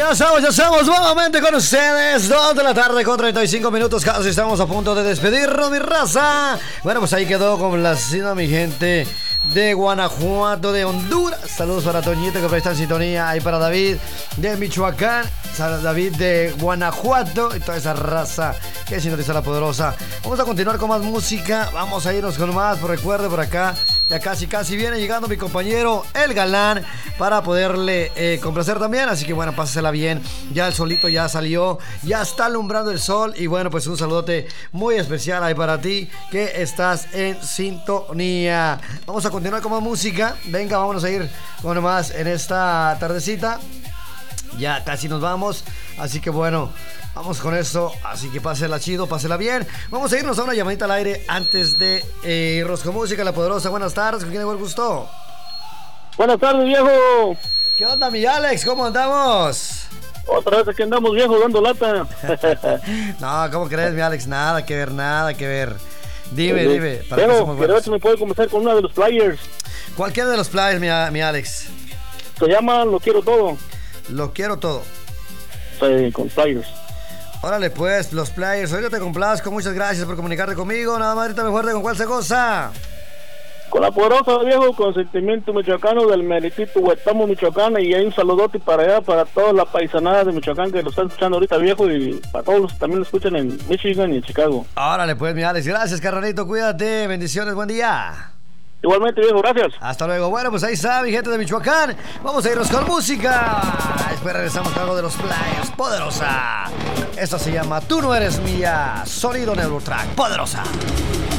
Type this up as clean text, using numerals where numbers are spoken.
Ya estamos nuevamente con ustedes. 2 de la tarde con 35 minutos. Casi estamos a punto de despedirnos, mi raza. Bueno, pues ahí quedó con la cena, mi gente de Guanajuato, de Honduras. Saludos para Toñito, que está en sintonía. Ahí para David de Michoacán, David de Guanajuato y toda esa raza que sintoniza La Poderosa. Vamos a continuar con más música. Vamos a irnos con más. Pues recuerde, por acá ya casi viene llegando mi compañero El Galán para poderle complacer también. Así que bueno, pásela bien. Ya el solito ya salió, ya está alumbrando el sol. Y bueno, pues un saludote muy especial ahí para ti que estás en sintonía. Vamos a continuar con más música. Venga, vámonos a ir con más en esta tardecita. Ya casi nos vamos, así que bueno, vamos con esto. Así que pásela chido, pásela bien. Vamos a irnos a una llamadita al aire antes de irnos con música. La Poderosa, buenas tardes, ¿con quién tengo el gusto? Buenas tardes, viejo. ¿Qué onda, mi Alex? ¿Cómo andamos? Otra vez aquí andamos, viejo, dando lata. No, ¿cómo crees, mi Alex? Nada que ver. Dime. Viejo, quiero ver si me puede comenzar con uno de los flyers. Cualquiera de los flyers, mi Alex. Se llama Lo Quiero Todo. Lo quiero todo. Sí, con flyers. Órale pues, los flyers. Ahorita te complazco. Muchas gracias por comunicarte conmigo. Nada más ahorita me fuerte. ¿Con cuál se goza? Con La Poderosa, viejo, con sentimiento michoacano del meritito Huetamo, Michoacán. Y hay un saludote para allá, para toda la paisanada de Michoacán que lo están escuchando ahorita, viejo. Y para todos los que también lo escuchan en Michigan y en Chicago. Órale pues, mi Alex. Gracias, carnalito. Cuídate. Bendiciones. Buen día. Igualmente, viejo, gracias. Hasta luego. Bueno, pues ahí está, mi gente de Michoacán. Vamos a irnos con música. Después regresamos con algo de los Flyers. Poderosa. Esta se llama Tú no eres mía. Sonido Neurotrack. Poderosa.